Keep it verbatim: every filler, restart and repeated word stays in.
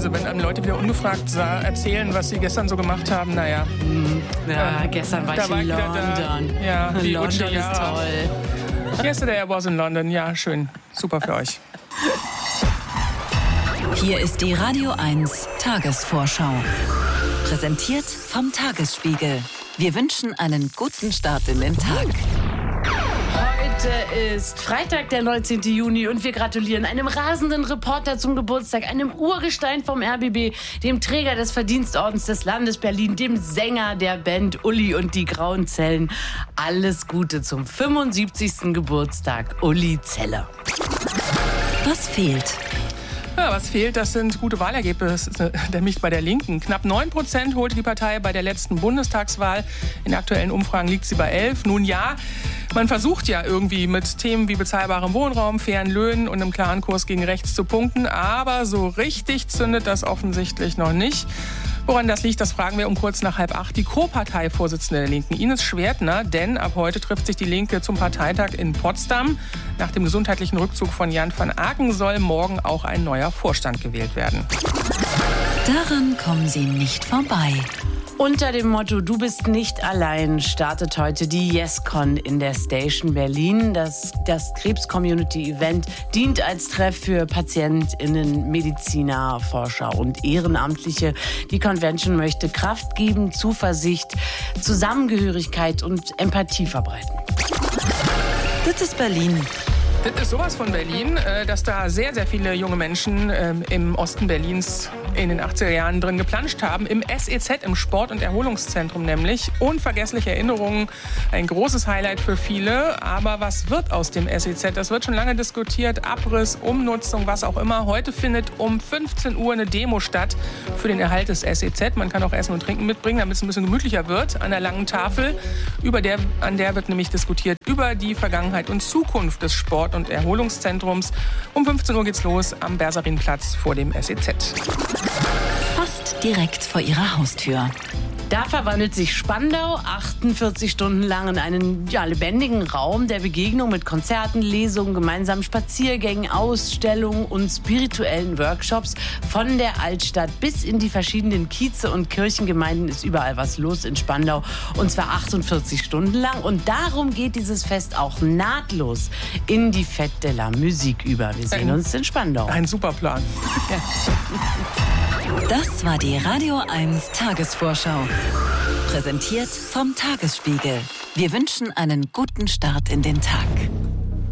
Also wenn einem Leute wieder ungefragt sa- erzählen, was sie gestern so gemacht haben, naja. Ja, ähm, gestern war da ich war in ich wieder London. da. Ja, die London Utsche, ist ja. toll. Yesterday I was in London. Ja, schön. Super für euch. Hier ist die Radio eins Tagesvorschau. Präsentiert vom Tagesspiegel. Wir wünschen einen guten Start in den Tag. Heute ist Freitag, der neunzehnten Juni und wir gratulieren einem rasenden Reporter zum Geburtstag, einem Urgestein vom R B B, dem Träger des Verdienstordens des Landes Berlin, dem Sänger der Band Uli und die Grauen Zellen. Alles Gute zum fünfundsiebzigsten Geburtstag, Uli Zeller. Was fehlt? Ja, was fehlt, das sind gute Wahlergebnisse, nämlich bei der Linken. Knapp neun Prozent holte die Partei bei der letzten Bundestagswahl. In aktuellen Umfragen liegt sie bei elf. Nun ja, man versucht ja irgendwie mit Themen wie bezahlbarem Wohnraum, fairen Löhnen und einem klaren Kurs gegen rechts zu punkten. Aber so richtig zündet das offensichtlich noch nicht. Woran das liegt, das fragen wir um kurz nach halb acht die Co-Parteivorsitzende der Linken, Ines Schwertner. Denn ab heute trifft sich die Linke zum Parteitag in Potsdam. Nach dem gesundheitlichen Rückzug von Jan van Aken soll morgen auch ein neuer Vorstand gewählt werden. Daran kommen Sie nicht vorbei. Unter dem Motto Du bist nicht allein startet heute die YesCon in der Station Berlin. Das, das Krebs-Community-Event dient als Treff für PatientInnen, Mediziner, Forscher und Ehrenamtliche. Die Convention möchte Kraft geben, Zuversicht, Zusammengehörigkeit und Empathie verbreiten. Das ist Berlin. Das ist sowas von Berlin, dass da sehr, sehr viele junge Menschen im Osten Berlins in den achtziger Jahren drin geplanscht haben. Im S E Z, im Sport- und Erholungszentrum nämlich. Unvergessliche Erinnerungen, ein großes Highlight für viele. Aber was wird aus dem S E Z? Das wird schon lange diskutiert. Abriss, Umnutzung, was auch immer. Heute findet um fünfzehn Uhr eine Demo statt für den Erhalt des S E Z. Man kann auch Essen und Trinken mitbringen, damit es ein bisschen gemütlicher wird. An der langen Tafel, über der, an der wird nämlich diskutiert über die Vergangenheit und Zukunft des Sport- und Erholungszentrums. Um fünfzehn Uhr geht's los am Bersarinplatz vor dem S E Z. Fast direkt vor Ihrer Haustür. Da verwandelt sich Spandau achtundvierzig Stunden lang in einen ja, lebendigen Raum der Begegnung mit Konzerten, Lesungen, gemeinsamen Spaziergängen, Ausstellungen und spirituellen Workshops. Von der Altstadt bis in die verschiedenen Kieze und Kirchengemeinden ist überall was los in Spandau. Und zwar achtundvierzig Stunden lang. Und darum geht dieses Fest auch nahtlos in die Fête de la Musique über. Wir sehen ein, uns in Spandau. Ein super Plan. Ja. Das war die Radio eins Tagesvorschau. Präsentiert vom Tagesspiegel. Wir wünschen einen guten Start in den Tag.